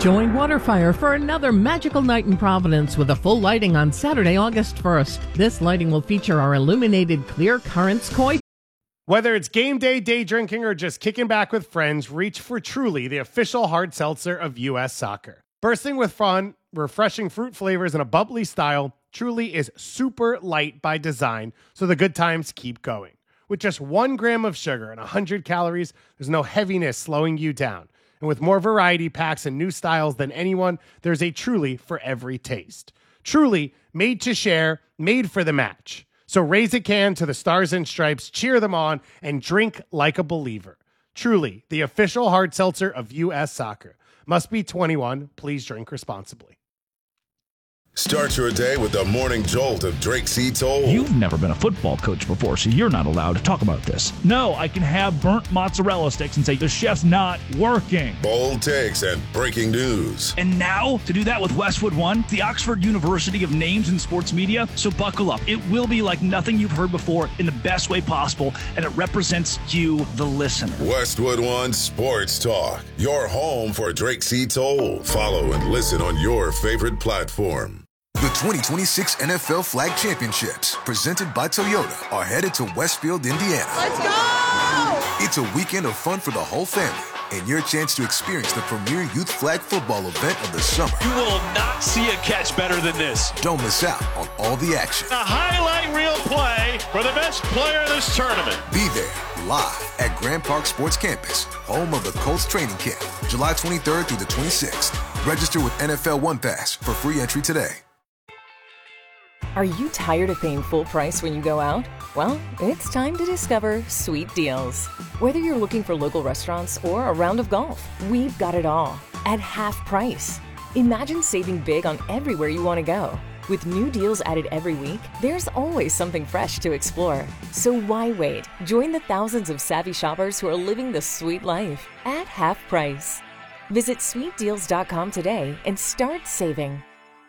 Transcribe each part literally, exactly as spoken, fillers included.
Join Waterfire for another magical night in Providence with a full lighting on Saturday, August first. This lighting will feature our illuminated Clear Currents koi. Whether it's game day, day drinking, or just kicking back with friends, reach for Truly, the official hard seltzer of U S Soccer. Bursting with fun, refreshing fruit flavors, and a bubbly style, Truly is super light by design, so the good times keep going. With just one gram of sugar and one hundred calories, there's no heaviness slowing you down. And with more variety packs and new styles than anyone, there's a Truly for every taste. Truly, made to share, made for the match. So raise a can to the Stars and Stripes, cheer them on, and drink like a believer. Truly, the official hard seltzer of U S Soccer. Must be twenty-one. Please drink responsibly. Start your day with the morning jolt of Drake C. Toll. You've never been a football coach before, so you're not allowed to talk about this. No, I can have burnt mozzarella sticks and say the chef's not working. Bold takes and breaking news. And now, to do that with Westwood One, the Oxford University of Names in Sports Media. So buckle up. It will be like nothing you've heard before in the best way possible, and it represents you, the listener. Westwood One Sports Talk, your home for Drake C. Toll. Follow and listen on your favorite platform. The twenty twenty-six N F L Flag Championships, presented by Toyota, are headed to Westfield, Indiana. Let's go! It's a weekend of fun for the whole family and your chance to experience the premier youth flag football event of the summer. You will not see a catch better than this. Don't miss out on all the action. A highlight reel play for the best player of this tournament. Be there live at Grand Park Sports Campus, home of the Colts training camp, July twenty-third through the twenty-sixth. Register with N F L One Pass for free entry today. Are you tired of paying full price when you go out? Well, it's time to discover Sweet Deals. Whether you're looking for local restaurants or a round of golf, we've got it all at half price. Imagine saving big on everywhere you want to go. With new deals added every week, there's always something fresh to explore. So why wait? Join the thousands of savvy shoppers who are living the sweet life at half price. Visit sweet deals dot com today and start saving.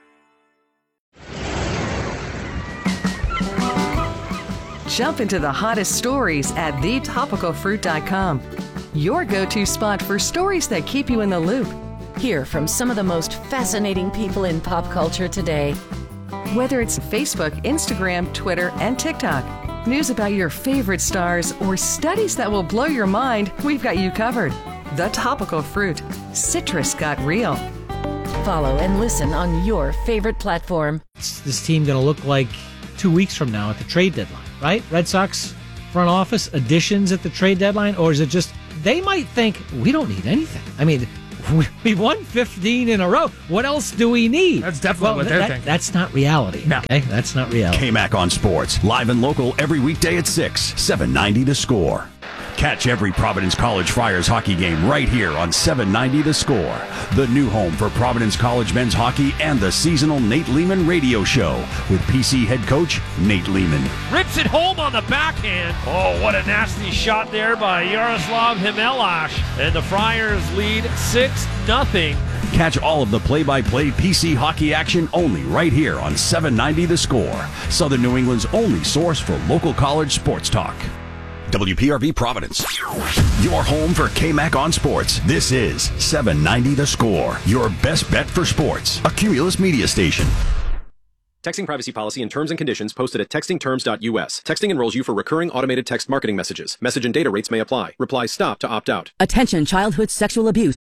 Jump into the hottest stories at the topical fruit dot com. Your go-to spot for stories that keep you in the loop. Hear from some of the most fascinating people in pop culture today. Whether it's Facebook, Instagram, Twitter, and TikTok, news about your favorite stars, or studies that will blow your mind, we've got you covered. The Topical Fruit. Citrus got real. Follow and listen on your favorite platform. What's this team going to look like two weeks from now at the trade deadline? Right? Red Sox front office additions at the trade deadline? Or is it just, they might think, we don't need anything. I mean, we won fifteen in a row. What else do we need? That's definitely well, what they're that, thinking. That's not reality. No. Okay? That's not reality. K-Mac on Sports, live and local every weekday at six, seven ninety The Score. Catch every Providence College Friars hockey game right here on seven ninety The Score, the new home for Providence College men's hockey and the seasonal Nate Lehman radio show with P C head coach Nate Lehman. Rips it home on the backhand. Oh, what a nasty shot there by Yaroslav Himelash. And the Friars lead six nothing. Catch all of the play-by-play P C hockey action only right here on seven ninety The Score, Southern New England's only source for local college sports talk. W P R V Providence, your home for K-Mac on Sports. This is seven ninety The Score, your best bet for sports. A Cumulus media station. Texting privacy policy and terms and conditions posted at texting terms dot U S. Texting enrolls you for recurring automated text marketing messages. Message and data rates may apply. Reply stop to opt out. Attention childhood sexual abuse.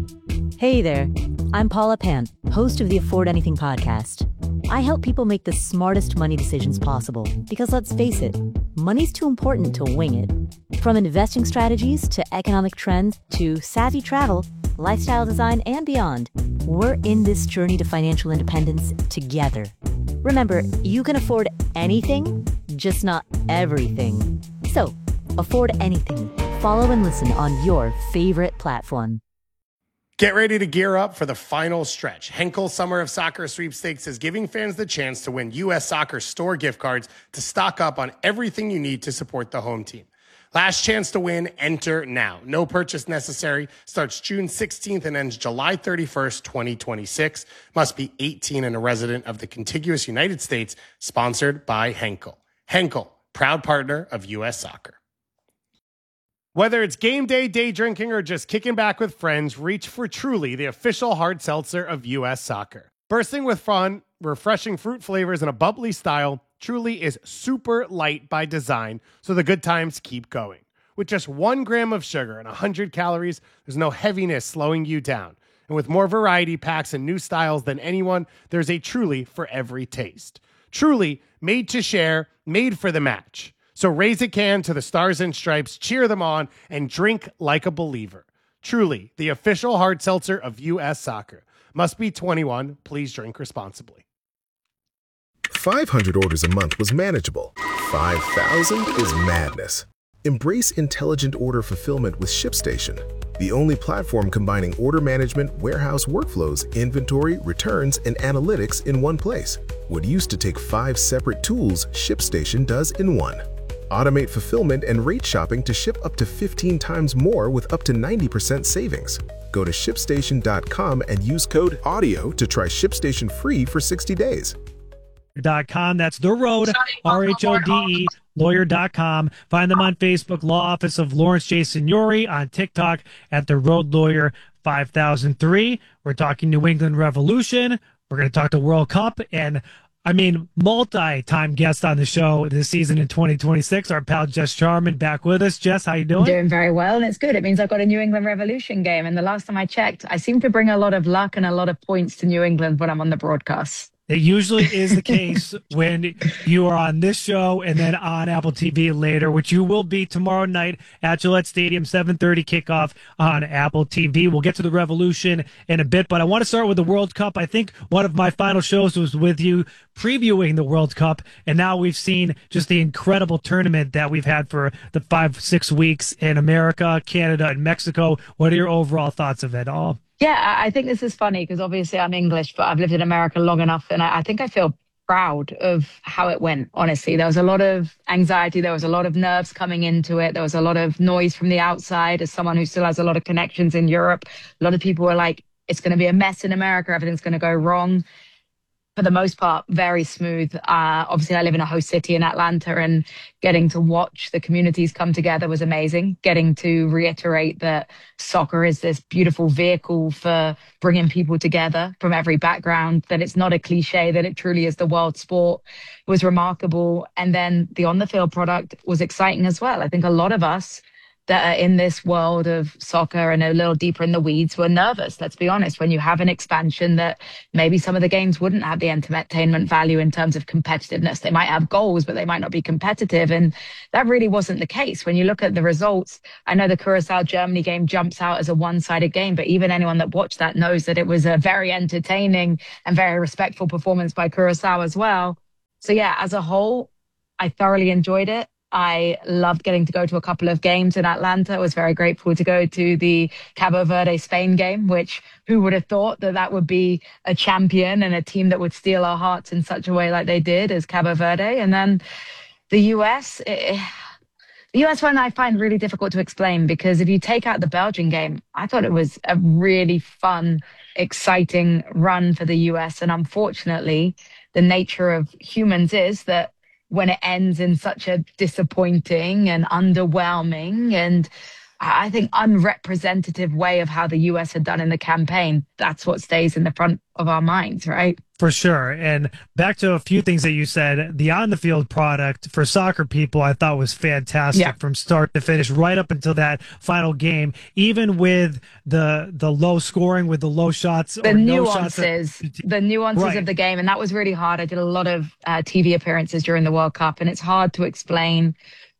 Hey there, I'm Paula Pan, host of the Afford Anything podcast. I help people make the smartest money decisions possible because let's face it, money's too important to wing it. From investing strategies to economic trends to savvy travel, lifestyle design, and beyond, we're in this journey to financial independence together. Remember, you can afford anything, just not everything. So, afford anything. Follow and listen on your favorite platform. Get ready to gear up for the final stretch. Henkel Summer of Soccer Sweepstakes is giving fans the chance to win U S Soccer store gift cards to stock up on everything you need to support the home team. Last chance to win, enter now. No purchase necessary. Starts June sixteenth and ends July thirty-first, twenty twenty-six. Must be eighteen and a resident of the contiguous United States. Sponsored by Henkel. Henkel, proud partner of U S Soccer. Whether it's game day, day drinking, or just kicking back with friends, reach for Truly, the official hard seltzer of U S Soccer. Bursting with fun, refreshing fruit flavors, and a bubbly style, Truly is super light by design, so the good times keep going. With just one gram of sugar and one hundred calories, there's no heaviness slowing you down. And with more variety packs and new styles than anyone, there's a Truly for every taste. Truly, made to share, made for the match. So raise a can to the Stars and Stripes, cheer them on, and drink like a believer. Truly, the official hard seltzer of U S Soccer. Must be twenty-one. Please drink responsibly. five hundred orders a month was manageable. five thousand is madness. Embrace intelligent order fulfillment with ShipStation, the only platform combining order management, warehouse workflows, inventory, returns, and analytics in one place. What used to take five separate tools, ShipStation does in one. Automate fulfillment and rate shopping to ship up to fifteen times more with up to ninety percent savings. Go to ship station dot com and use code AUDIO to try ShipStation free for sixty days. Dot com. That's The Road, R H O D E, lawyer dot com. Find them on Facebook, Law Office of Lawrence J. Signori, on TikTok at The Road Lawyer five thousand three. We're talking New England Revolution. We're going to talk the World Cup, and I mean, multi-time guest on the show this season in twenty twenty-six. Our pal Jess Charman back with us. Jess, how you doing? Doing very well, and it's good. It means I've got a New England Revolution game, and the last time I checked, I seem to bring a lot of luck and a lot of points to New England when I'm on the broadcast. It usually is the case when you are on this show and then on Apple T V later, which you will be tomorrow night at Gillette Stadium, seven thirty kickoff on Apple T V. We'll get to the Revolution in a bit, but I want to start with the World Cup. I think one of my final shows was with you previewing the World Cup, and now we've seen just the incredible tournament that we've had for the five, six weeks in America, Canada, and Mexico. What are your overall thoughts of it all? Yeah, I think this is funny because obviously I'm English, but I've lived in America long enough, and I, I think I feel proud of how it went, honestly. There was a lot of anxiety. There was a lot of nerves coming into it. There was a lot of noise from the outside. As someone who still has a lot of connections in Europe, a lot of people were like, it's going to be a mess in America. Everything's going to go wrong. For the most part, very smooth. Uh, obviously, I live in a host city in Atlanta, and getting to watch the communities come together was amazing. Getting to reiterate that soccer is this beautiful vehicle for bringing people together from every background, that it's not a cliche, that it truly is the world sport, was remarkable. And then the on-the-field product was exciting as well. I think a lot of us that are in this world of soccer and a little deeper in the weeds were nervous. Let's be honest, when you have an expansion that maybe some of the games wouldn't have the entertainment value in terms of competitiveness. They might have goals, but they might not be competitive. And that really wasn't the case. When you look at the results, I know the Curacao-Germany game jumps out as a one-sided game, but even anyone that watched that knows that it was a very entertaining and very respectful performance by Curacao as well. So yeah, as a whole, I thoroughly enjoyed it. I loved getting to go to a couple of games in Atlanta. I was very grateful to go to the Cabo Verde Spain game, which who would have thought that that would be a champion and a team that would steal our hearts in such a way like they did as Cabo Verde. And then the U S, it, the U S one I find really difficult to explain, because if you take out the Belgian game, I thought it was a really fun, exciting run for the U S. And unfortunately, the nature of humans is that when it ends in such a disappointing and underwhelming and I think unrepresentative way of how the U S had done in the campaign, that's what stays in the front of our minds, right? For sure. And back to a few things that you said, the on-the-field product for soccer people I thought was fantastic yeah. from start to finish, right up until that final game, even with the the low scoring, with the low shots. The or nuances, no shots. the nuances right. of the game. And that was really hard. I did a lot of uh, T V appearances during the World Cup, and it's hard to explain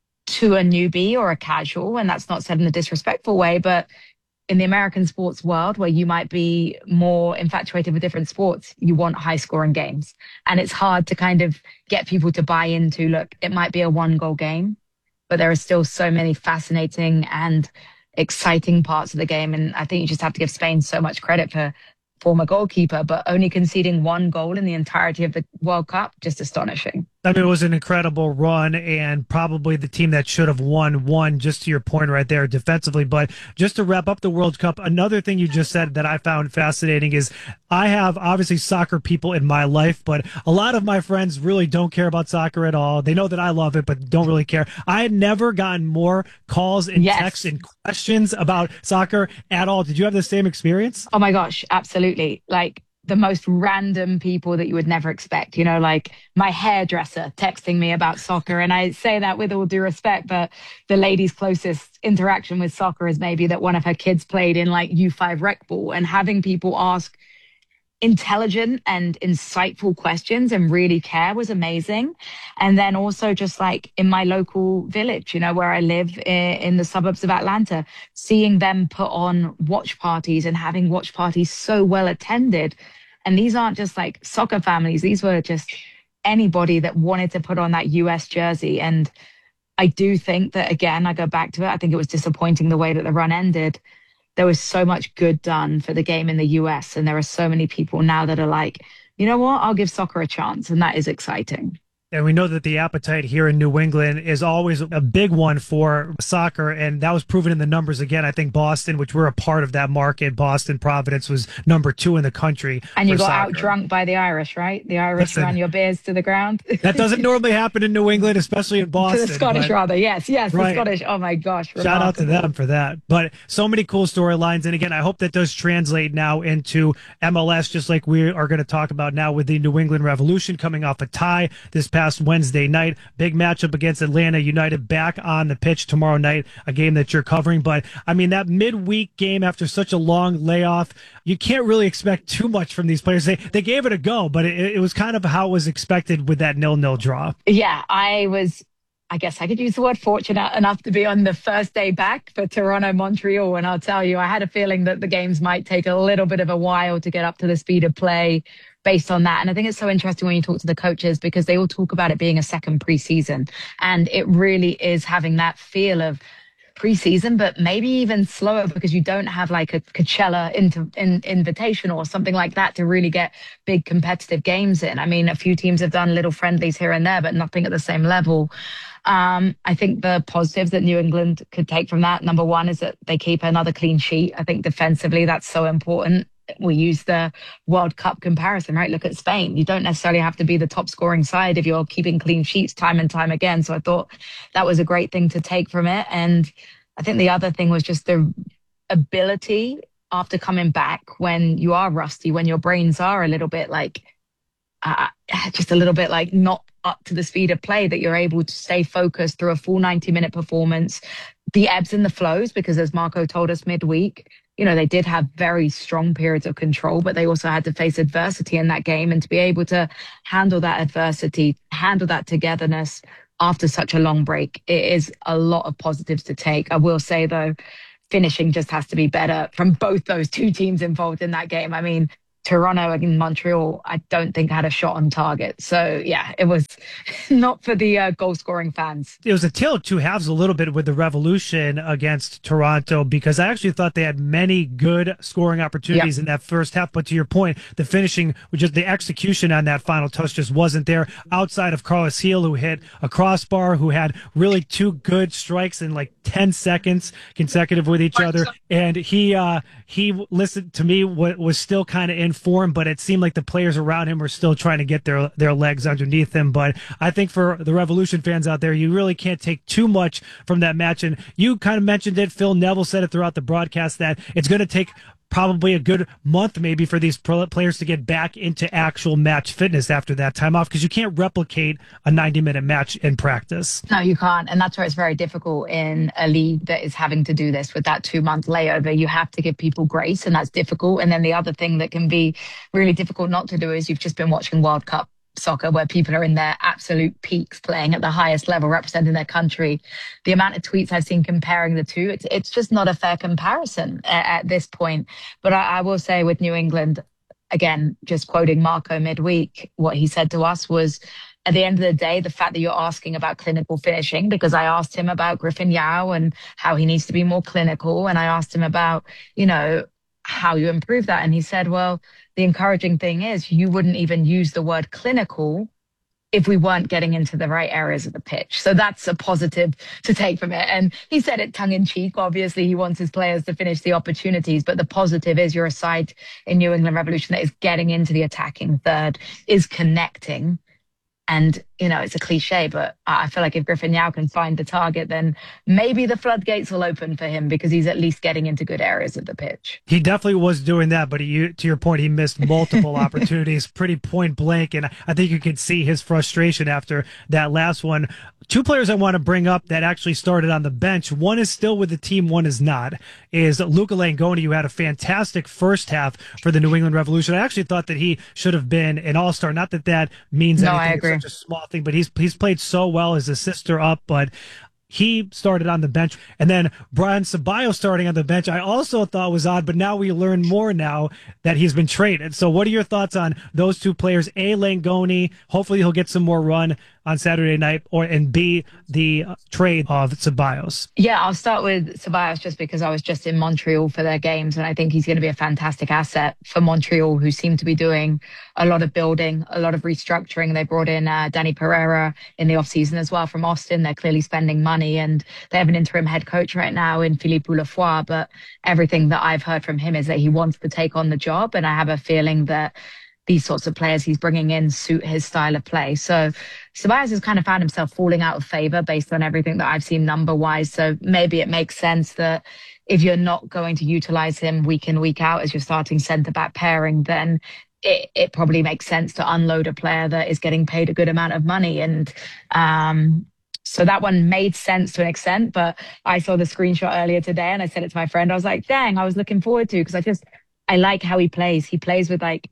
to a newbie or a casual, and that's not said in a disrespectful way, but in the American sports world, where you might be more infatuated with different sports, you want high scoring games. And it's hard to kind of get people to buy into, look, it might be a one goal game, but there are still so many fascinating and exciting parts of the game. And I think you just have to give Spain so much credit for former goalkeeper, but only conceding one goal in the entirety of the World Cup, just astonishing. I mean, it was an incredible run, and probably the team that should have won, won, just to your point right there defensively. But just to wrap up the World Cup, another thing you just said that I found fascinating is I have obviously soccer people in my life, but a lot of my friends really don't care about soccer at all. They know that I love it, but don't really care. I had never gotten more calls and yes. texts and questions about soccer at all. Did you have the same experience? Oh my gosh, absolutely. Like, the most random people that you would never expect, you know, like my hairdresser texting me about soccer. And I say that with all due respect, but the lady's closest interaction with soccer is maybe that one of her kids played in like U five rec ball, and having people ask intelligent and insightful questions and really care was amazing. And then also just like in my local village, you know, where I live in, in the suburbs of Atlanta, seeing them put on watch parties and having watch parties so well attended. And these aren't just like soccer families. These were just anybody that wanted to put on that U S jersey. And I do think that, again, I go back to it. I think it was disappointing the way that the run ended. There was so much good done for the game in the U S. And there are so many people now that are like, you know what, I'll give soccer a chance. And that is exciting. And we know that the appetite here in New England is always a big one for soccer, and that was proven in the numbers again. I think Boston, which we're a part of that market, Boston, Providence, was number two in the country. And you got soccer. out drunk by the Irish, right? The Irish Listen, ran your beers to the ground. That doesn't normally happen in New England, especially in Boston. To the Scottish, but, rather. Yes, yes, right. the Scottish. Oh, my gosh. Shout out to them for that. But so many cool storylines. And again, I hope that does translate now into M L S, just like we are going to talk about now with the New England Revolution coming off a tie this past Wednesday night. Big matchup against Atlanta United back on the pitch tomorrow night, a game that you're covering. But I mean, that midweek game after such a long layoff, you can't really expect too much from these players. They they gave it a go, but it, it was kind of how it was expected with that nil-nil draw. Yeah, I was, I guess I could use the word fortunate enough to be on the first day back for Toronto, Montreal. And I'll tell you, I had a feeling that the games might take a little bit of a while to get up to the speed of play based on that. And I think it's so interesting when you talk to the coaches, because they all talk about it being a second preseason. And it really is having that feel of preseason, but maybe even slower, because you don't have like a Coachella into, in, invitation or something like that to really get big competitive games in. I mean, a few teams have done little friendlies here and there, but nothing at the same level. Um, I think the positives that New England could take from that, number one, is that they keep another clean sheet. I think defensively, that's so important. We use the World Cup comparison, right? Look at Spain. You don't necessarily have to be the top scoring side if you're keeping clean sheets time and time again. So I thought that was a great thing to take from it. And I think the other thing was just the ability after coming back, when you are rusty, when your brains are a little bit like, uh, just a little bit like not up to the speed of play, that you're able to stay focused through a full ninety minute performance, the ebbs and the flows, because as Marco told us midweek, you know, they did have very strong periods of control, but they also had to face adversity in that game. And to be able to handle that adversity, handle that togetherness after such a long break, it is a lot of positives to take. I will say, though, finishing just has to be better from both those two teams involved in that game. I mean, Toronto and Montreal, I don't think had a shot on target. So, yeah, it was not for the uh, goal-scoring fans. It was a tale of two halves a little bit with the Revolution against Toronto, because I actually thought they had many good scoring opportunities yep. in that first half. But to your point, the finishing, just the execution on that final touch just wasn't there. Outside of Carlos Heel, who hit a crossbar, who had really two good strikes in like ten seconds consecutive with each other. And he, uh, he listened to me, was still kind of in form, but it seemed like the players around him were still trying to get their their legs underneath him. But I think for the Revolution fans out there, you really can't take too much from that match. And you kind of mentioned it. Phil Neville said it throughout the broadcast that it's going to take probably a good month maybe for these players to get back into actual match fitness after that time off, because you can't replicate a ninety minute match in practice. No, you can't. And that's where it's very difficult in a league that is having to do this with that two month layover. You have to give people grace, and that's difficult. And then the other thing that can be really difficult not to do is you've just been watching World Cup soccer where people are in their absolute peaks, playing at the highest level, representing their country. The amount of tweets I've seen comparing the two, it's, it's just not a fair comparison at, at this point. But I, I will say with New England, again, just quoting Marco midweek, what he said to us was, at the end of the day, the fact that you're asking about clinical finishing, because I asked him about Griffin Yao and how he needs to be more clinical. And I asked him about, you know, how you improve that. And he said, well, the encouraging thing is you wouldn't even use the word clinical if we weren't getting into the right areas of the pitch. So that's a positive to take from it. And he said it tongue in cheek. Obviously, he wants his players to finish the opportunities. But the positive is you're a side in New England Revolution that is getting into the attacking third, is connecting. And, you know, it's a cliche, but I feel like if Griffin Yao can find the target, then maybe the floodgates will open for him because he's at least getting into good areas of the pitch. He definitely was doing that, but he, to your point, he missed multiple opportunities, pretty point blank. And I think you could see his frustration after that last one. Two players I want to bring up that actually started on the bench. One is still with the team, one is not, is Luca Langoni, who had a fantastic first half for the New England Revolution. I actually thought that he should have been an all-star. Not that that means no, anything. I agree. It's such a small thing, but he's he's played so well. His assists are up, but he started on the bench. And then Brian Ceballos starting on the bench, I also thought was odd, but now we learn more now that he's been traded. So what are your thoughts on those two players? A, Langoni, hopefully he'll get some more run on Saturday night, or and B, the uh, trade of Ceballos. Yeah, I'll start with Ceballos just because I was just in Montreal for their games, and I think he's going to be a fantastic asset for Montreal, who seem to be doing a lot of building, a lot of restructuring. They brought in uh, Danny Pereira in the offseason as well from Austin. They're clearly spending money, and they have an interim head coach right now in Philippe Boulafoy, but everything that I've heard from him is that he wants to take on the job, and I have a feeling that these sorts of players he's bringing in suit his style of play. So Ceballos has kind of found himself falling out of favor based on everything that I've seen number-wise. So maybe it makes sense that if you're not going to utilize him week in, week out as your starting centre-back pairing, then it, it probably makes sense to unload a player that is getting paid a good amount of money. And um, so that one made sense to an extent, but I saw the screenshot earlier today and I said it to my friend. I was like, dang, I was looking forward to, because I just, I like how he plays. He plays with like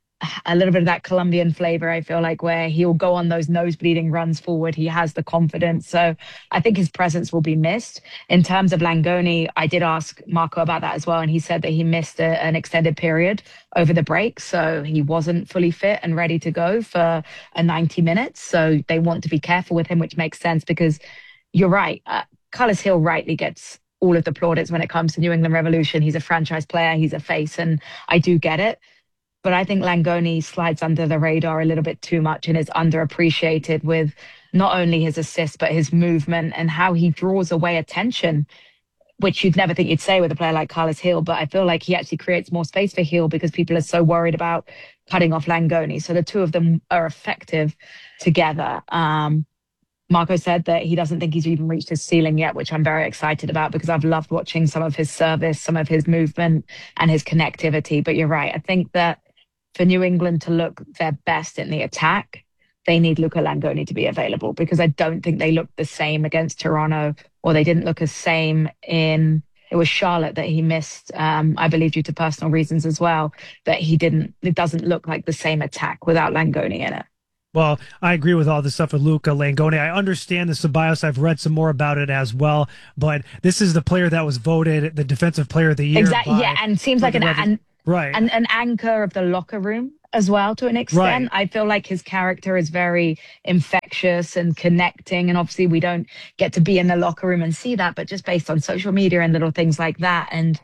a little bit of that Colombian flavor, I feel like, where he'll go on those nose-bleeding runs forward. He has the confidence. So I think his presence will be missed. In terms of Langoni, I did ask Marco about that as well, and he said that he missed a, an extended period over the break. So he wasn't fully fit and ready to go for a ninety minutes. So they want to be careful with him, which makes sense because you're right. Uh, Carlos Hill rightly gets all of the plaudits when it comes to New England Revolution. He's a franchise player. He's a face, and I do get it. But I think Langoni slides under the radar a little bit too much and is underappreciated with not only his assists, but his movement and how he draws away attention, which you'd never think you'd say with a player like Carlos Hill. But I feel like he actually creates more space for Hill because people are so worried about cutting off Langoni. So the two of them are effective together. Um, Marco said that he doesn't think he's even reached his ceiling yet, which I'm very excited about because I've loved watching some of his service, some of his movement and his connectivity. But you're right. I think that for New England to look their best in the attack, they need Luca Langoni to be available, because I don't think they looked the same against Toronto, or they didn't look as same in, it was Charlotte that he missed, um, I believe due to personal reasons as well, that he didn't, it doesn't look like the same attack without Langoni in it. Well, I agree with all this stuff with Luca Langoni. I understand the Ceballos. I've read some more about it as well, but this is the player that was voted the defensive player of the year. Exactly. Yeah. And seems like an, an Right. And an anchor of the locker room as well, to an extent. Right. I feel like his character is very infectious and connecting. And obviously we don't get to be in the locker room and see that, but just based on social media and little things like that. And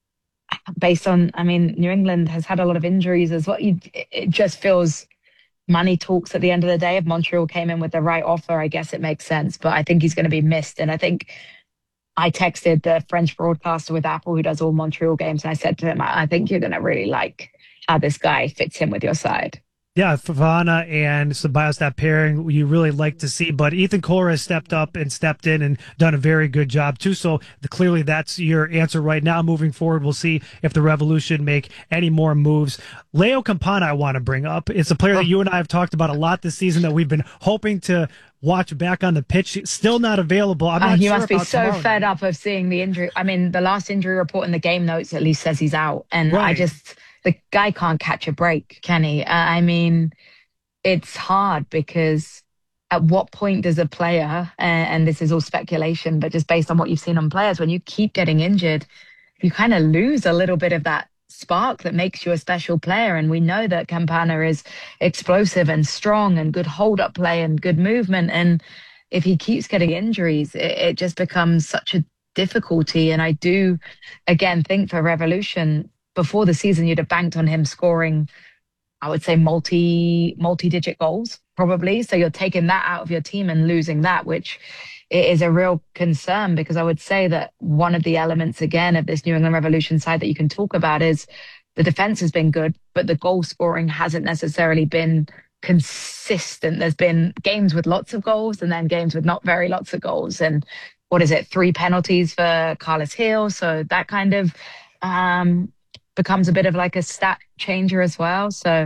based on, I mean, New England has had a lot of injuries as well. It just feels money talks at the end of the day. If Montreal came in with the right offer, I guess it makes sense. But I think he's going to be missed. And I think I texted the French broadcaster with Apple who does all Montreal games, and I said to him, I think you're going to really like how this guy fits in with your side. Yeah, Fofana and Ceballos, that pairing you really like to see. But Ethan Cora has stepped up and stepped in and done a very good job, too. So the, clearly that's your answer right now. Moving forward, we'll see if the Revolution make any more moves. Leo Campana I want to bring up. It's a player that you and I have talked about a lot this season that we've been hoping to watch back on the pitch. Still not available. I'm not uh, you sure must be so tomorrow. fed up of seeing the injury. I mean, the last injury report in the game notes at least says he's out. And right. I just... The guy can't catch a break, can he? Uh, I mean, it's hard because at what point does a player, uh, and this is all speculation, but just based on what you've seen on players, when you keep getting injured, you kind of lose a little bit of that spark that makes you a special player. And we know that Campana is explosive and strong and good hold-up play and good movement. And if he keeps getting injuries, it, it just becomes such a difficulty. And I do, again, think for Revolution, before the season, you'd have banked on him scoring, I would say, multi, multi-digit goals. probably. So you're taking that out of your team and losing that, which is a real concern, because I would say that one of the elements, again, of this New England Revolution side that you can talk about is the defense has been good, but the goal scoring hasn't necessarily been consistent. There's been games with lots of goals and then games with not very lots of goals. And what is it? Three penalties for Carlos Hill. So that kind of um, becomes a bit of like a stat changer as well. So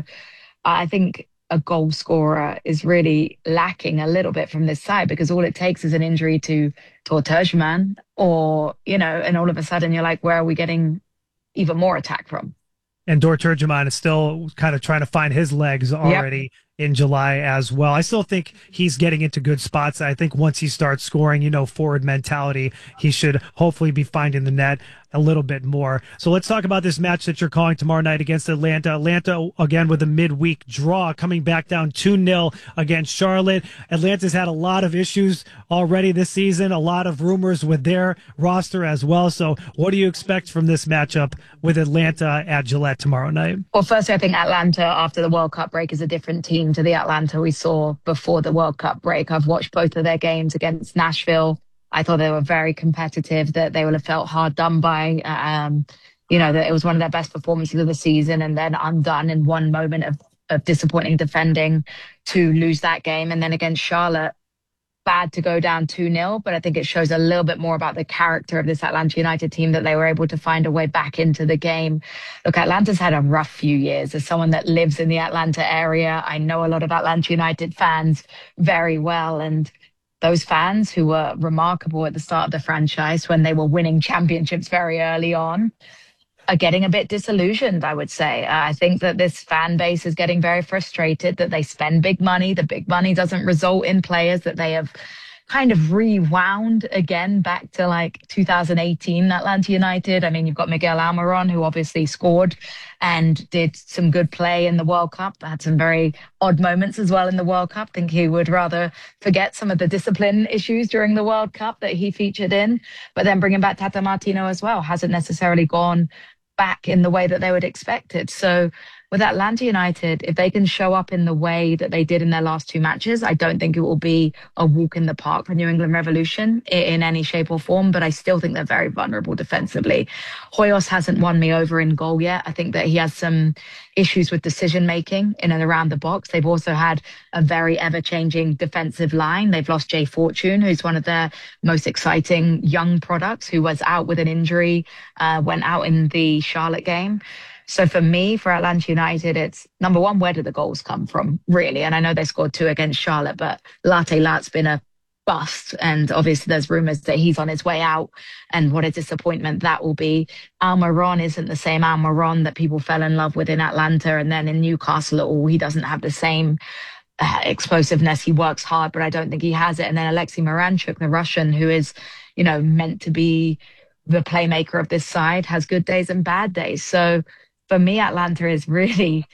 I think a goal scorer is really lacking a little bit from this side, because all it takes is an injury to Tor Terjman, or, you know, and all of a sudden you're like, where are we getting even more attack from? And Tor Terjman is still kind of trying to find his legs already. Yep. In July as well. I still think he's getting into good spots. I think once he starts scoring, you know, forward mentality, he should hopefully be finding the net a little bit more. So let's talk about this match that you're calling tomorrow night against Atlanta. Atlanta, again, with a midweek draw, coming back down two nil against Charlotte. Atlanta's had a lot of issues already this season, a lot of rumors with their roster as well. So what do you expect from this matchup with Atlanta at Gillette tomorrow night? Well, firstly, I think Atlanta, after the World Cup break, is a different team to the Atlanta we saw before the World Cup break. I've watched both of their games against Nashville. I thought they were very competitive, that they would have felt hard done by. Um, you know, that it was one of their best performances of the season, and then undone in one moment of, of disappointing defending to lose that game. And then against Charlotte, bad to go down two nil, but I think it shows a little bit more about the character of this Atlanta United team, that they were able to find a way back into the game. Look, Atlanta's had a rough few years. As someone that lives in the Atlanta area, I know a lot of Atlanta United fans very well, and those fans who were remarkable at the start of the franchise when they were winning championships very early on are getting a bit disillusioned, I would say. Uh, I think that this fan base is getting very frustrated that they spend big money. The big money doesn't result in players, that they have kind of rewound again back to like two thousand eighteen Atlanta United. I mean, you've got Miguel Almiron, who obviously scored and did some good play in the World Cup. Had some very odd moments as well in the World Cup. I think he would rather forget some of the discipline issues during the World Cup that he featured in. But then bringing back Tata Martino as well hasn't necessarily gone back in the way that they would expect it. So with Atlanta United, if they can show up in the way that they did in their last two matches, I don't think it will be a walk in the park for New England Revolution in any shape or form, but I still think they're very vulnerable defensively. Hoyos hasn't won me over in goal yet. I think that he has some issues with decision making in and around the box. They've also had a very ever-changing defensive line. They've lost Jay Fortune, who's one of their most exciting young products, who was out with an injury, uh, went out in the Charlotte game. So for me, for Atlanta United, it's number one, where do the goals come from, really? And I know they scored two against Charlotte, but Latte Lat's been a bust. And obviously there's rumors that he's on his way out, and what a disappointment that will be. Almiron isn't the same Almiron that people fell in love with in Atlanta. And then in Newcastle at all, he doesn't have the same uh, explosiveness. He works hard, but I don't think he has it. And then Alexei Miranchuk, the Russian, who is, you know, meant to be the playmaker of this side, has good days and bad days. So for me, Atlanta is really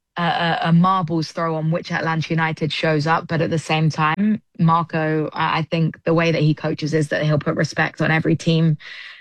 a, a marbles throw on which Atlanta United shows up. But at the same time, Marco, I think the way that he coaches is that he'll put respect on every team.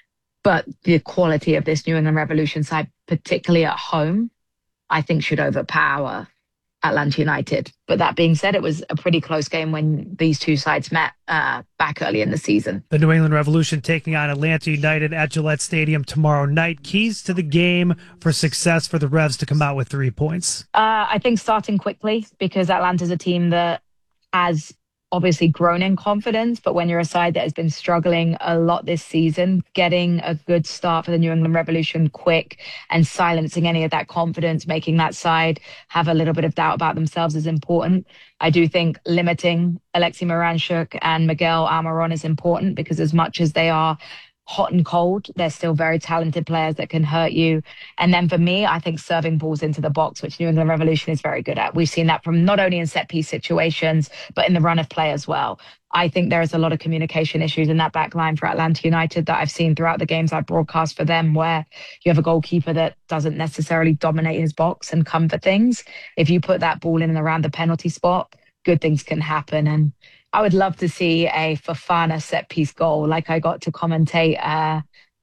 But the quality of this New England Revolution side, particularly at home, I think should overpower Atlanta United. But that being said, it was a pretty close game when these two sides met uh, back early in the season. The New England Revolution taking on Atlanta United at Gillette Stadium tomorrow night. Keys to the game for success for the Revs to come out with three points? Uh, I think starting quickly, because Atlanta's a team that has obviously grown in confidence, but when you're a side that has been struggling a lot this season, getting a good start for the New England Revolution quick and silencing any of that confidence, making that side have a little bit of doubt about themselves is important. I do think limiting Alexei Miranchuk and Miguel Almiron is important, because as much as they are hot and cold, they're still very talented players that can hurt you. And then for me, I think serving balls into the box, which New England Revolution is very good at. We've seen that from not only in set piece situations, but in the run of play as well. I think there is a lot of communication issues in that back line for Atlanta United that I've seen throughout the games I've broadcast for them, where you have a goalkeeper that doesn't necessarily dominate his box and come for things. If you put that ball in and around the penalty spot, good things can happen. And I would love to see a Fofana set piece goal, like I got to commentate uh,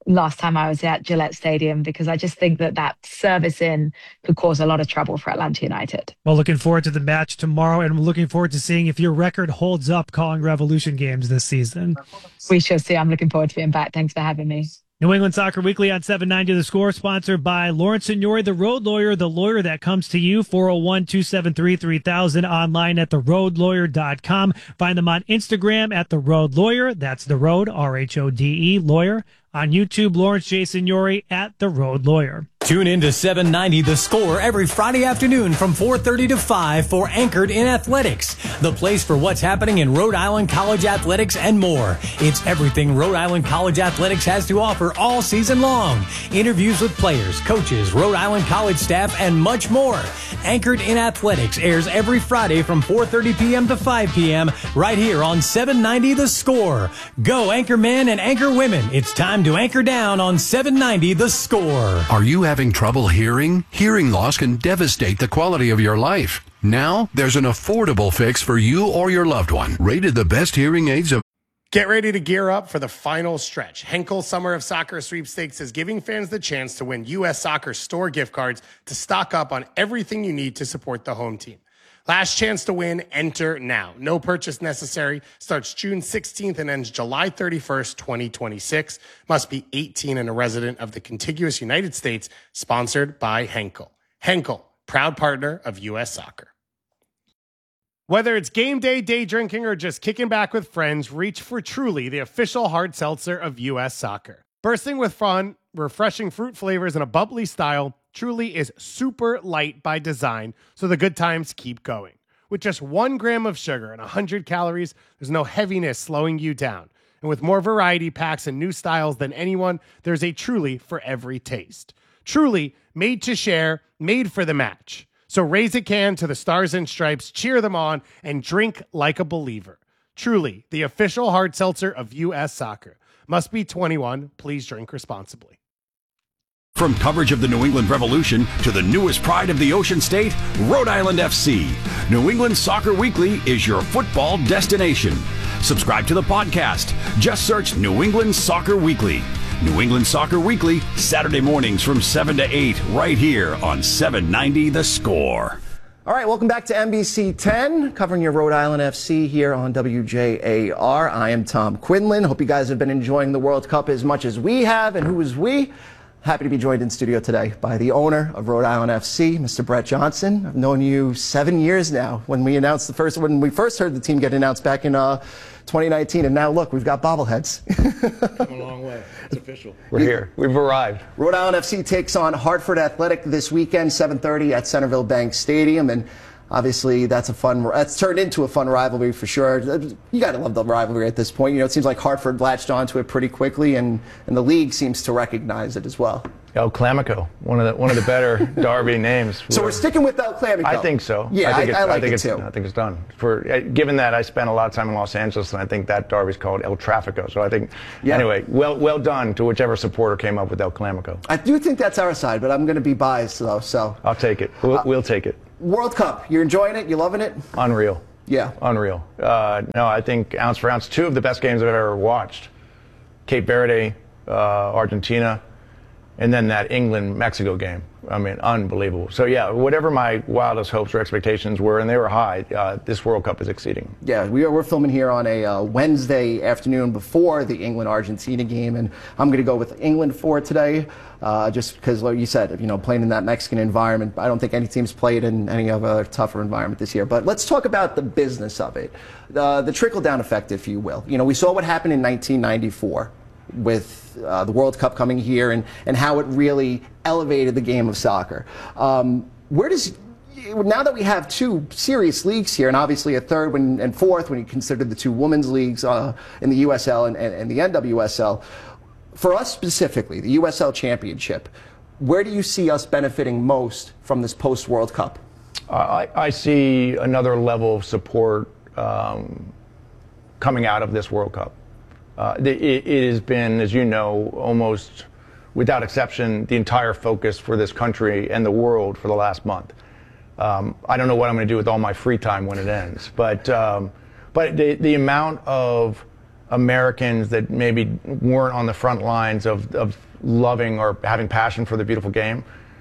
last time I was at Gillette Stadium, because I just think that that service in could cause a lot of trouble for Atlanta United. Well, looking forward to the match tomorrow, and I'm looking forward to seeing if your record holds up calling Revolution games this season. We shall see. I'm looking forward to being back. Thanks for having me. New England Soccer Weekly on seven ninety The Score, sponsored by Lawrence Signori, the road lawyer, the lawyer that comes to you, four oh one, two seven three, three thousand, online at the road lawyer dot com. Find them on Instagram at The Road Lawyer. That's The Road, R H O D E, lawyer. On YouTube, Lawrence J. Signori at The Road Lawyer. Tune in to seven ninety The Score every Friday afternoon from four thirty to five for Anchored in Athletics, the place for what's happening in Rhode Island College athletics and more. It's everything Rhode Island College athletics has to offer all season long. Interviews with players, coaches, Rhode Island College staff, and much more. Anchored in Athletics airs every Friday from four thirty p.m. to five p.m. right here on seven ninety The Score. Go Anchor Men and Anchor Women. It's time to anchor down on seven ninety The Score. Are you having trouble hearing? Hearing loss can devastate the quality of your life. Now, there's an affordable fix for you or your loved one. Rated the best hearing aids of... Get ready to gear up for the final stretch. Henkel Summer of Soccer Sweepstakes is giving fans the chance to win U S Soccer store gift cards to stock up on everything you need to support the home team. Last chance to win, enter now. No purchase necessary. Starts June sixteenth and ends July thirty-first, twenty twenty-six. Must be eighteen and a resident of the contiguous United States. Sponsored by Henkel. Henkel, proud partner of U S Soccer. Whether it's game day, day drinking, or just kicking back with friends, reach for Truly, the official hard seltzer of U S Soccer. Bursting with fun, refreshing fruit flavors, and a bubbly style, Truly is super light by design, so the good times keep going. With just one gram of sugar and one hundred calories, there's no heaviness slowing you down. And with more variety packs and new styles than anyone, there's a Truly for every taste. Truly, made to share, made for the match. So raise a can to the Stars and Stripes, cheer them on, and drink like a believer. Truly, the official hard seltzer of U S Soccer. Must be twenty-one. Please drink responsibly. From coverage of the New England Revolution to the newest pride of the Ocean State, Rhode Island F C. New England Soccer Weekly is your football destination. Subscribe to the podcast. Just search New England Soccer Weekly. New England Soccer Weekly, Saturday mornings from seven to eight, right here on seven ninety The Score. All right, welcome back to N B C ten, covering your Rhode Island F C here on W J A R. I am Tom Quinlan. Hope you guys have been enjoying the World Cup as much as we have. And who is we? Happy to be joined in studio today by the owner of Rhode Island F C, Mister Brett Johnson. I've known you seven years now. When we announced the first, when we first heard the team get announced back in uh, twenty nineteen, and now look, we've got bobbleheads. Come a long way. It's official. We're here. We've arrived. Rhode Island F C takes on Hartford Athletic this weekend, seven thirty at Centerville Bank Stadium, and obviously that's a fun. That's turned into a fun rivalry for sure. You got to love the rivalry at this point. You know, it seems like Hartford latched onto it pretty quickly, and and the league seems to recognize it as well. El Clamico, one of the one of the better Derby names. So we're sticking with El Clamico. I think so. Yeah, I, think I, I like I think it it's, too. I think it's done. For given that I spent a lot of time in Los Angeles, and I think that Derby's called El Trafico. So I think, yeah. Anyway, well well done to whichever supporter came up with El Clamico. I do think that's our side, but I'm going to be biased though. So I'll take it. We'll, uh, we'll take it. World Cup, you're enjoying it? You loving it? Unreal. Yeah. Unreal. Uh, no, I think ounce for ounce, two of the best games I've ever watched. Cape Verde, uh, Argentina. And then that England-Mexico game. I mean, unbelievable. So, yeah, whatever my wildest hopes or expectations were, and they were high, uh, this World Cup is exceeding. Yeah, we are, we're filming here on a uh, Wednesday afternoon before the England-Argentina game, and I'm going to go with England for today, uh, just because, like you said, you know, playing in that Mexican environment, I don't think any team's played in any other tougher environment this year. But let's talk about the business of it, uh, the trickle-down effect, if you will. You know, we saw what happened in nineteen ninety-four. With uh, the World Cup coming here and, and how it really elevated the game of soccer. Um, where does, now that we have two serious leagues here, and obviously a third one and fourth when you consider the two women's leagues uh, in the U S L and, and, and the N W S L, for us specifically, the U S L Championship, where do you see us benefiting most from this post-World Cup? I, I see another level of support um, coming out of this World Cup. Uh, it, it has been, as you know, almost without exception, the entire focus for this country and the world for the last month. Um, I don't know what I'm going to do with all my free time when it ends, but um, but the, the amount of Americans that maybe weren't on the front lines of, of loving or having passion for the beautiful game.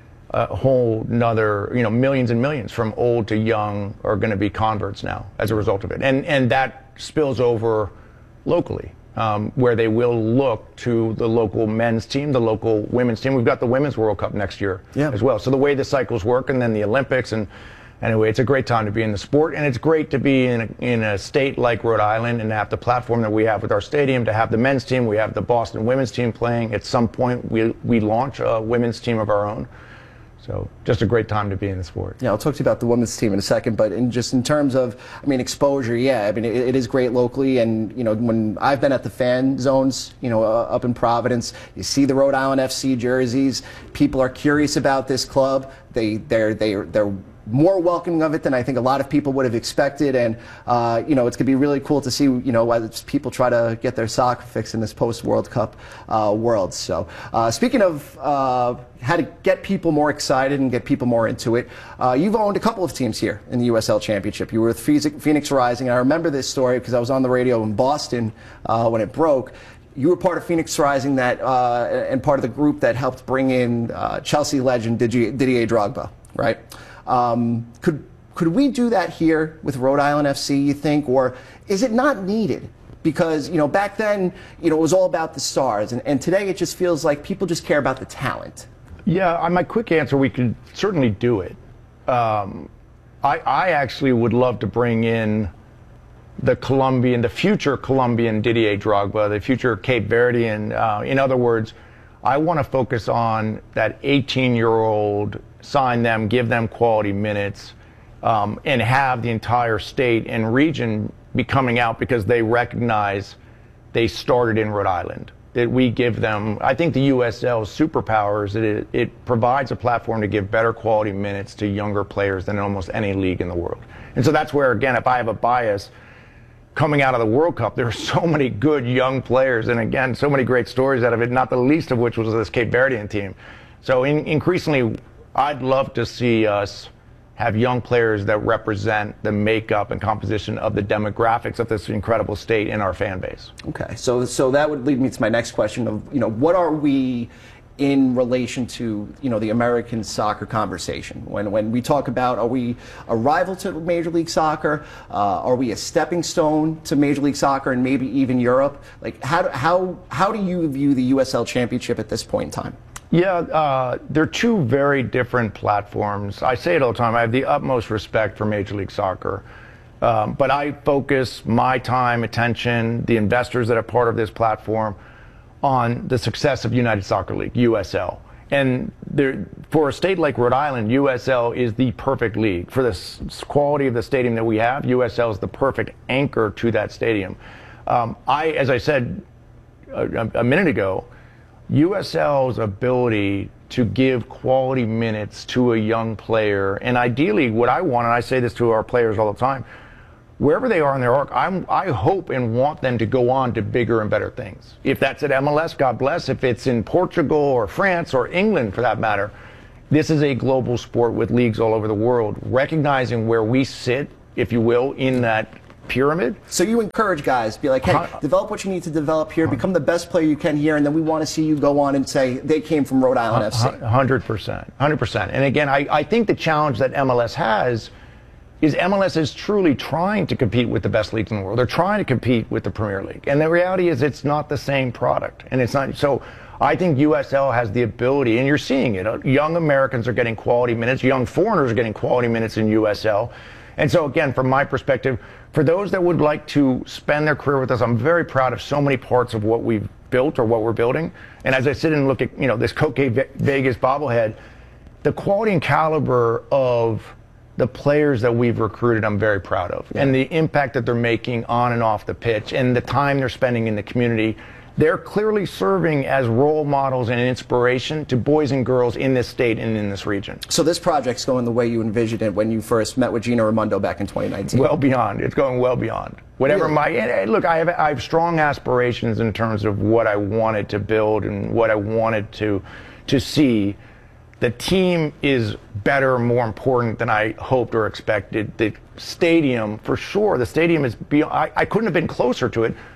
A whole nother, you know, millions and millions from old to young are going to be converts now as a result of it. And and that spills over locally, um, where they will look to the local men's team, the local women's team. We've got the Women's World Cup next year yeah. as well. So the way the cycles work, and then the Olympics. And anyway, it's a great time to be in the sport. And it's great to be in a, in a state like Rhode Island and have the platform that we have with our stadium, to have the men's team. We have the Boston women's team playing. At some point, we, we launch a women's team of our own. So just a great time to be in the sport. Yeah, I'll talk to you about the women's team in a second, but in just in terms of, I mean, exposure, yeah, I mean, it, it is great locally, and, you know, when I've been at the fan zones, you know, uh, up in Providence, you see the Rhode Island F C jerseys. People are curious about this club. They, they're, they're, they're more welcoming of it than I think a lot of people would have expected, and uh, you know, it's going to be really cool to see, you know, as people try to get their soccer fix in this post-World Cup uh, world. So uh, speaking of uh, how to get people more excited and get people more into it, uh, you've owned a couple of teams here in the U S L Championship. You were with Phoenix Rising, and I remember this story because I was on the radio in Boston uh, when it broke. You were part of Phoenix Rising that, uh, and part of the group that helped bring in uh, Chelsea legend Didier, Didier Drogba, right? Um, could could we do that here with Rhode Island F C, you think, or is it not needed? Because, you know, back then, you know, it was all about the stars, and, and today it just feels like people just care about the talent. Yeah, my quick answer, we could certainly do it. Um, I, I actually would love to bring in the Colombian, the future Colombian Didier Drogba, the future Cape Verdean. Uh, in other words, I want to focus on that eighteen-year-old, sign them, give them quality minutes, um, and have the entire state and region be coming out because they recognize they started in Rhode Island. That we give them, I think the U S L's superpower is that it, it provides a platform to give better quality minutes to younger players than almost any league in the world. And so that's where, again, if I have a bias, coming out of the World Cup, there are so many good young players, and again, so many great stories out of it, not the least of which was this Cape Verdean team. So in, increasingly, I'd love to see us have young players that represent the makeup and composition of the demographics of this incredible state in our fan base. Okay, so so that would lead me to my next question of, you know, what are we in relation to, you know, the American soccer conversation? When when we talk about, are we a rival to Major League Soccer? Uh, are we a stepping stone to Major League Soccer and maybe even Europe? Like, how how how do you view the U S L Championship at this point in time? Yeah, uh, they're two very different platforms. I say it all the time. I have the utmost respect for Major League Soccer. Um, but I focus my time, attention, the investors that are part of this platform on the success of United Soccer League, U S L. And there, for a state like Rhode Island, U S L is the perfect league. For the s- quality of the stadium that we have, U S L is the perfect anchor to that stadium. Um, I, as I said a, a minute ago, U S L's ability to give quality minutes to a young player, and ideally what I want, and I say this to our players all the time, wherever they are in their arc, I'm, I hope and want them to go on to bigger and better things. If that's at M L S, God bless. If it's in Portugal or France or England for that matter, this is a global sport with leagues all over the world. Recognizing where we sit, if you will, in that pyramid. So you encourage guys, be like, hey, uh, develop what you need to develop here, become the best player you can here, and then we want to see you go on and say they came from Rhode Island F C. one hundred percent. one hundred percent. And again, I, I think the challenge that M L S has is M L S is truly trying to compete with the best leagues in the world. They're trying to compete with the Premier League. And the reality is it's not the same product. And it's not. So I think U S L has the ability, and you're seeing it. Young Americans are getting quality minutes. Young foreigners are getting quality minutes in U S L. And so, again, from my perspective, for those that would like to spend their career with us, I'm very proud of so many parts of what we've built or what we're building. And as I sit and look at, you know, this Coke Vegas bobblehead, the quality and caliber of the players that we've recruited, I'm very proud of. Yeah. And the impact that they're making on and off the pitch and the time they're spending in the community. They're clearly serving as role models and inspiration to boys and girls in this state and in this region. So this project's going the way you envisioned it when you first met with Gina Raimondo back in twenty nineteen? Well beyond. It's going well beyond. Whatever really? my and look, I have I have strong aspirations in terms of what I wanted to build and what I wanted to to see. The team is better, more important than I hoped or expected. The stadium, for sure, the stadium is beyond. I, I couldn't have been closer to it.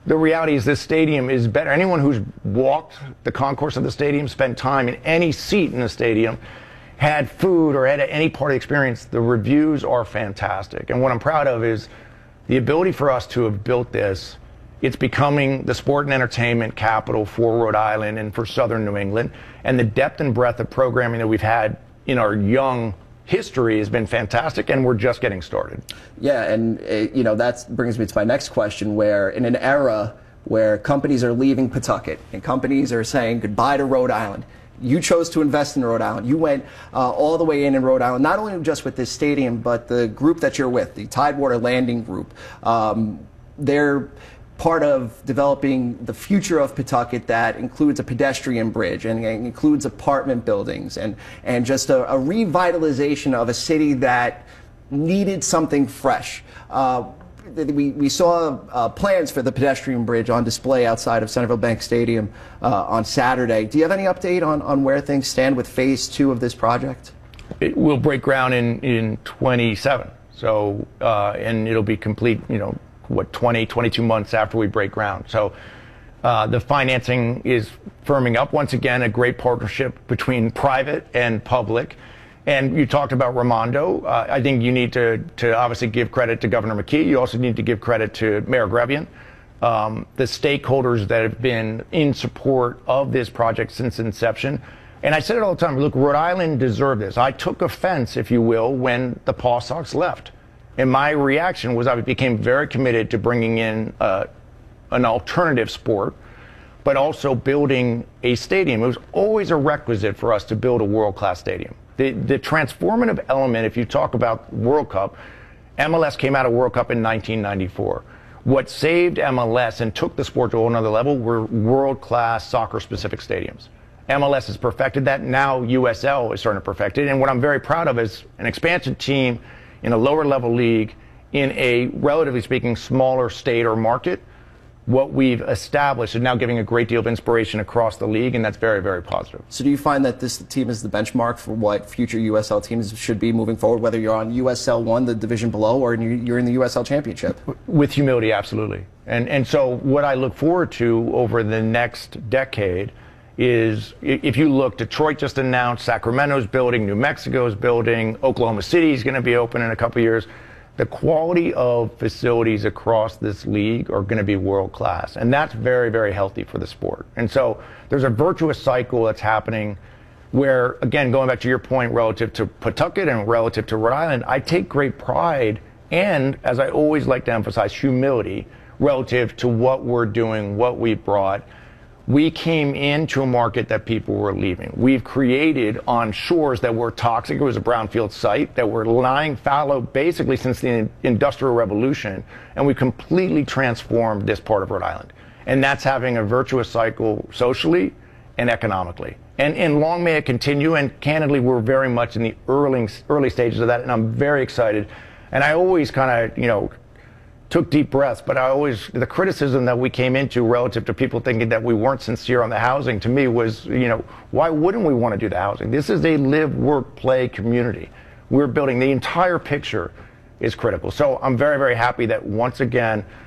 the reality is this stadium is better. Anyone who's walked the concourse of the stadium, spent time in any seat in the stadium, had food or had any part of the experience, the reviews are fantastic. And what I'm proud of is the ability for us to have built this. It's becoming the sport and entertainment capital for Rhode Island and for Southern New England. And the depth and breadth of programming that we've had in our young history has been fantastic, and we're just getting started. Yeah, and uh, you know, that brings me to my next question, where in an era where companies are leaving Pawtucket and companies are saying goodbye to Rhode Island, you chose to invest in Rhode Island. You went uh, all the way in in Rhode Island, not only just with this stadium, but the group that you're with, the Tidewater Landing Group. Um, they're part of developing the future of Pawtucket that includes a pedestrian bridge and includes apartment buildings and, and just a, a revitalization of a city that needed something fresh. Uh, we, we saw uh, plans for the pedestrian bridge on display outside of Centerville Bank Stadium uh, on Saturday. Do you have any update on, on where things stand with phase two of this project? It will break ground in, in twenty-seven. So, uh, and it'll be complete, you know, what, twenty, twenty-two months after we break ground. So uh, the financing is firming up. Once again, a great partnership between private and public. And you talked about Raimondo. Uh, I think you need to, to obviously give credit to Governor McKee. You also need to give credit to Mayor Grevian, um, the stakeholders that have been in support of this project since inception. And I said it all the time, look, Rhode Island deserved this. I took offense, if you will, when the Paw Sox left. And my reaction was I became very committed to bringing in uh, an alternative sport, but also building a stadium. It was always a requisite for us to build a world-class stadium. The, the transformative element, if you talk about World Cup, M L S came out of World Cup in nineteen ninety-four. What saved M L S and took the sport to another level were world-class soccer-specific stadiums. M L S has perfected that. Now U S L is starting to perfect it. And what I'm very proud of is an expansion team in a lower level league in a, relatively speaking, smaller state or market. What we've established is now giving a great deal of inspiration across the league, and that's very, very positive. So do you find that this team is the benchmark for what future U S L teams should be moving forward, whether you're on U S L one, the division below, or you're in the U S L Championship? With humility, absolutely. And, and so what I look forward to over the next decade is, if you look, Detroit just announced, Sacramento's building, New Mexico's building, Oklahoma City is going to be open in a couple of years. The quality of facilities across this league are going to be world class, and that's very, very healthy for the sport. And so there's a virtuous cycle that's happening where, again, going back to your point relative to Pawtucket and relative to Rhode Island, I take great pride and, as I always like to emphasize, humility relative to what we're doing, what we brought. We came into a market that people were leaving. We've created on shores that were toxic. It was a brownfield site that were lying fallow basically since the Industrial Revolution, and we completely transformed this part of Rhode Island. And that's having a virtuous cycle socially and economically. And, and long may it continue, and candidly, we're very much in the early, early stages of that, and I'm very excited. And I always kind of, you know, took deep breaths, but I always, the criticism that we came into relative to people thinking that we weren't sincere on the housing, to me was, you know, why wouldn't we want to do the housing? This is a live, work, play community. We're building, the entire picture is critical. So I'm very, very happy that once again,